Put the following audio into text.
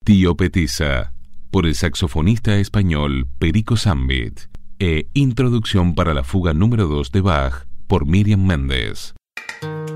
Tío Petiza, por el saxofonista español Perico Zambit, e Introducción para la fuga número 2 de Bach, por Miriam Méndez.